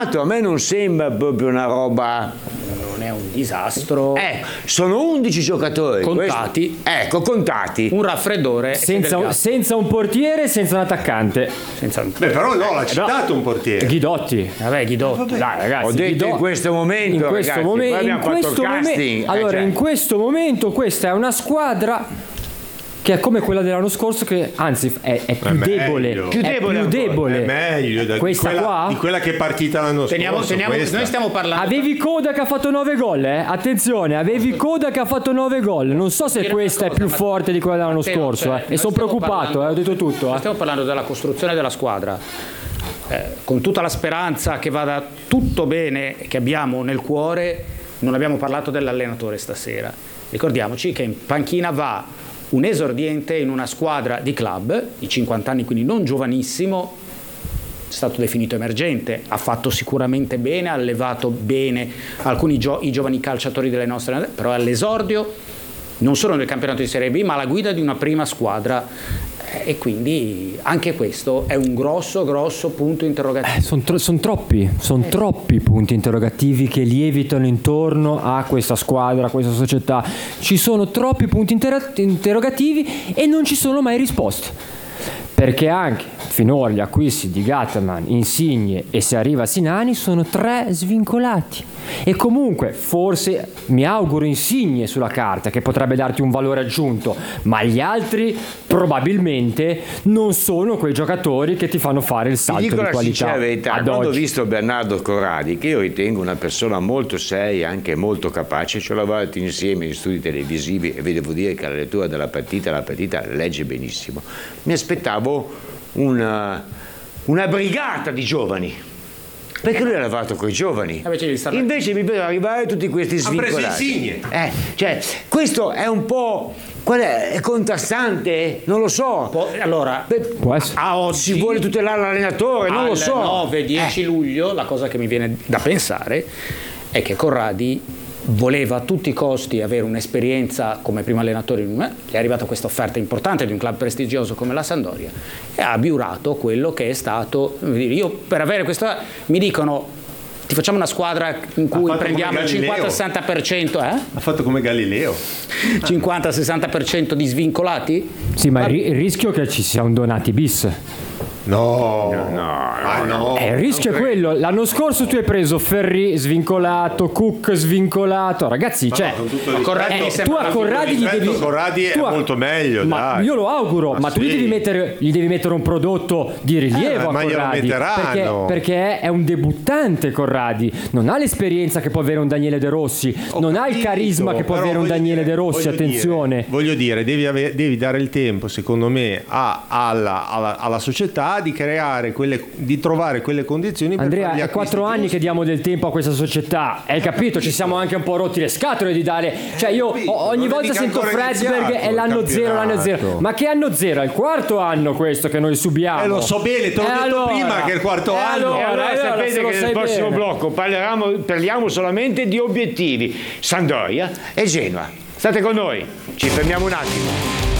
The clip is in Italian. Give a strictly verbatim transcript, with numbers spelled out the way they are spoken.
A me non sembra proprio una roba. Non è un disastro. Eh, sono undici giocatori. Contati. Questo, ecco, contati. Un raffreddore. Senza un, senza un portiere, senza un attaccante. Senza un... Beh, però no, l'ha citato un portiere. Ghidotti. Vabbè, Ghidotti. Dai, ragazzi. Ho detto Ghido... in questo momento. In questo, ragazzi, momen- in questo momento. Eh, allora, cioè. in questo momento, questa è una squadra che è come quella dell'anno scorso, che anzi è, è più È debole. meglio. Più è debole più ancora. debole. È meglio da, questa di, quella, qua? di quella che è partita l'anno Teniamo, scorso. teniamo, questa. noi stiamo parlando. Avevi Coda che ha fatto nove gol, eh? Attenzione, avevi Coda che ha fatto nove gol. Non so se Dire questa una è più cosa, forte di quella dell'anno Matteo, scorso, cioè, eh? E noi sono stiamo preoccupato, parlando- eh? Ho detto tutto, noi eh? Stiamo parlando della costruzione della squadra. Eh, con tutta la speranza che vada tutto bene che abbiamo nel cuore, non abbiamo parlato dell'allenatore stasera. Ricordiamoci che in panchina va un esordiente in una squadra di club, di cinquanta anni, quindi non giovanissimo, è stato definito emergente, ha fatto sicuramente bene, ha allevato bene alcuni gio- i giovani calciatori delle nostre, però è all'esordio non solo nel campionato di Serie B, ma alla guida di una prima squadra, eh, e quindi anche questo è un grosso, grosso punto interrogativo. Eh, sono tro- son troppi, sono troppi punti interrogativi che lievitano intorno a questa squadra, a questa società. Ci sono troppi punti inter- interrogativi e non ci sono mai risposte. Perché anche finora gli acquisti di Gatman, Insigne e se arriva Sinani sono tre svincolati. E comunque forse mi auguro Insigne sulla carta, che potrebbe darti un valore aggiunto, ma gli altri probabilmente non sono quei giocatori che ti fanno fare il Ti salto dico di la qualità sincera verità, ad quando ho oggi. visto Bernardo Corradi, che io ritengo una persona molto seria, anche molto capace, ci ho lavorato insieme in studi televisivi e devo dire che la lettura della partita, la partita la legge benissimo, mi aspettavo una, una brigata di giovani, perché lui ha lavorato con i giovani. Invece gli sta- Invece mi vedo arrivare tutti questi Ha preso svincolati. Insigne. Eh, cioè, questo è un po'. Qual è? È contrastante? Non lo so. Po- allora, Beh, Può essere. a oggi, si vuole tutelare l'allenatore, non lo al so. nove dieci Eh. luglio, la cosa che mi viene da pensare è che Corradi voleva a tutti i costi avere un'esperienza come primo allenatore, gli è arrivata questa offerta importante di un club prestigioso come la Sampdoria e ha abiurato quello che è stato, io per avere questa, mi dicono ti facciamo una squadra in cui fatto prendiamo come il Galileo. cinquanta sessanta per cento, eh? Ha fatto come Galileo. cinquanta sessanta per cento di svincolati? Sì, ma il ri- il rischio è che ci sia un Donati bis. No, no, ah, no. Eh, il rischio è quello. L'anno scorso tu hai preso Ferri svincolato, Cook svincolato. Ragazzi, cioè, con tutto Ma il Corradi rispetto- mi eh, sembra tu a una Corradi gli rispetto, devi Corradi è tu a- molto meglio, ma dai. io lo auguro, Ma ma, tu gli sì. devi mettere gli devi mettere un prodotto di rilievo Eh, a ma glielo Corradi, perché, metteranno. perché è un debuttante Corradi, non ha l'esperienza che può avere un Daniele De Rossi, Ho non ha il capito, carisma che può però avere un voglio Daniele dire- De Rossi, voglio attenzione. dire, voglio dire, devi, ave- devi dare il tempo, secondo me, a- alla, alla- alla società di creare quelle, di trovare quelle condizioni per Andrea, fare gli è acquisti quattro anni giusti. che diamo del tempo a questa società, hai capito? Ci siamo anche un po' rotti le scatole di dare, cioè io capito, o- ogni non è volta mica sento ancora Fredberg iniziato è il l'anno zero, l'anno zero, campionato. ma che anno zero? È il quarto anno questo che noi subiamo. Eh, lo so bene, te l'ho E detto allora? prima che è il quarto E anno. E allora, allora, sapete se lo che sai nel prossimo bene. blocco parliamo, parliamo solamente di obiettivi. Sampdoria e Genoa. State con noi, ci fermiamo un attimo.